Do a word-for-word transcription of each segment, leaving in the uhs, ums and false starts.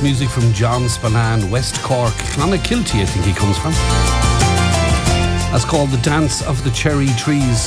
music from John Spillane, West Cork, Clonakilty I think he comes from. That's called The Dance of the Cherry Trees.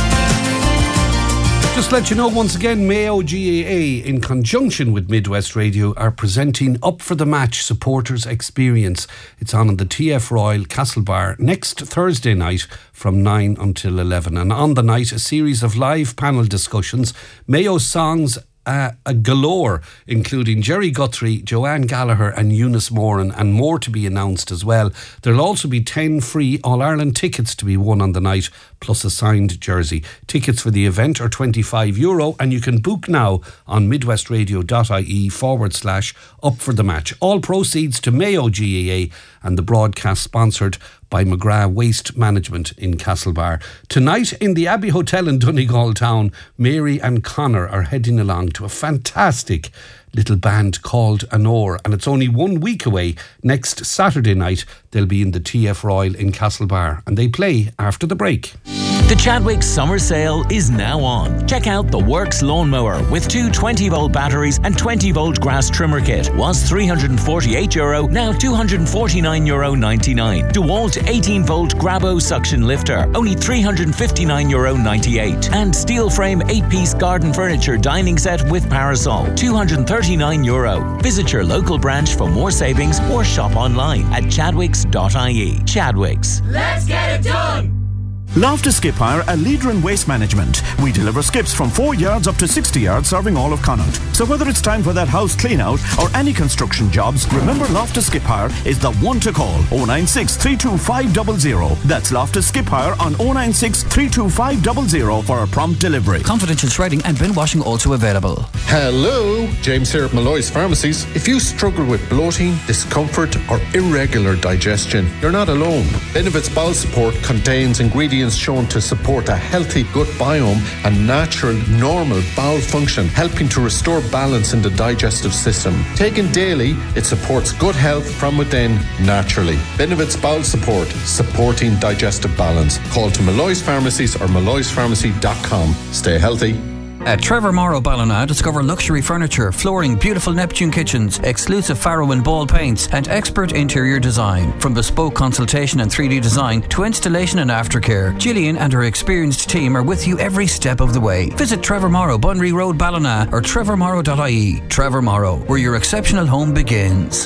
Just to let you know once again, Mayo G A A in conjunction with Midwest Radio are presenting Up for the Match Supporters Experience. It's on in the T F Royal Castlebar next Thursday night from nine until eleven. And on the night, a series of live panel discussions, Mayo songs Uh, a galore, including Jerry Guthrie, Joanne Gallagher and Eunice Moran, and more to be announced as well. There'll also be ten free All-Ireland tickets to be won on the night, plus a signed jersey. Tickets for the event are twenty-five euro, and you can book now on midwestradio.ie forward slash up for the match. All proceeds to Mayo G A A, and the broadcast sponsored by McGrath Waste Management in Castlebar. Tonight in the Abbey Hotel in Donegal Town, Mary and Connor are heading along to a fantastic little band called Anor, and it's only one week away. Next Saturday night they'll be in the T F Royal in Castlebar, and they play after the break. The Chadwicks Summer Sale is now on. Check out the Works lawnmower with two twenty volt batteries and twenty volt grass trimmer kit. Was three hundred forty-eight euro, now two hundred forty-nine euro ninety-nine. DeWalt eighteen volt Grabo suction lifter, only three hundred fifty-nine euro ninety-eight. And steel frame eight piece garden furniture dining set with parasol, two hundred thirty-nine euro. Visit your local branch for more savings or shop online at chadwicks dot I E. Chadwicks. Let's get it done! Loftus Skip Hire, a leader in waste management. We deliver skips from four yards up to sixty yards, serving all of Connaught. So whether it's time for that house clean out or any construction jobs, remember Loftus Skip Hire is the one to call. oh nine six, three two five zero zero. That's Loftus Skip Hire on oh nine six, three two five zero zero for a prompt delivery. Confidential shredding and bin washing also available. Hello, James here at Malloy's Pharmacies. If you struggle with bloating, discomfort or irregular digestion, you're not alone. Benefits Bowel Support contains ingredients shown to support a healthy gut biome and natural, normal bowel function, helping to restore balance in the digestive system. Taken daily, it supports gut health from within naturally. Benefits Bowel Support, supporting digestive balance. Call to Malloy's Pharmacies or malloys pharmacy dot com. Stay healthy. At Trevor Morrow Ballina, discover luxury furniture, flooring, beautiful Neptune kitchens, exclusive Faro and Ball paints, and expert interior design. From bespoke consultation and three D design to installation and aftercare, Gillian and her experienced team are with you every step of the way. Visit Trevor Morrow, Bunry Road, Ballina, or trevor morrow dot I E. Trevor Morrow, where your exceptional home begins.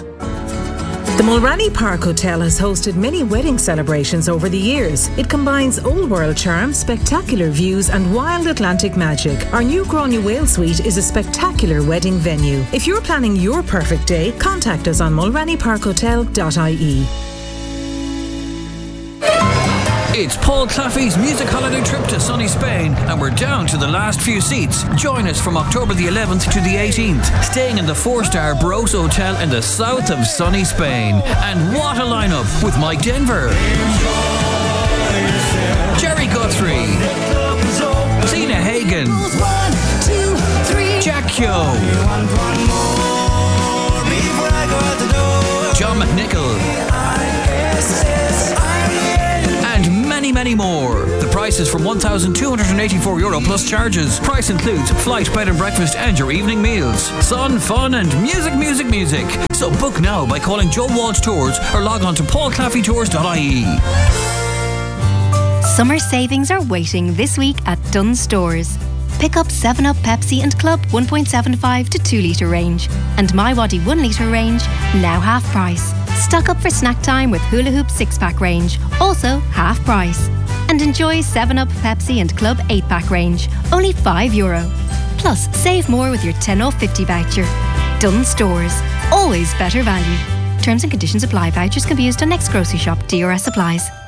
The Mulranny Park Hotel has hosted many wedding celebrations over the years. It combines old world charm, spectacular views and wild Atlantic magic. Our new Gráinne Whale Suite is a spectacular wedding venue. If you're planning your perfect day, contact us on mulranny park hotel dot I E. It's Paul Claffey's music holiday trip to sunny Spain, and we're down to the last few seats. Join us from October the eleventh to the eighteenth, staying in the four-star Barossa Hotel in the south of sunny Spain. And what a lineup with Mike Denver, Jerry Guthrie, Zena Hagen, Jack Kyo, John McNichol, many, many more. The price is from one thousand two hundred eighty-four euro plus charges. Price includes flight, bed and breakfast and your evening meals. Sun, fun and music, music, music. So book now by calling Joe Walsh Tours or log on to paul claffey tours dot I E. Summer savings are waiting this week at Dunnes Stores. Pick up seven up Pepsi and Club one point seven five to two litre range and My Waddy one litre range, now half price. Stock up for snack time with Hula Hoop six pack range, also half price. And enjoy seven up Pepsi and Club eight pack range, only five euro. Plus, save more with your ten off fifty voucher. Dunnes Stores, always better value. Terms and conditions apply. Vouchers can be used on next grocery shop. D R S applies.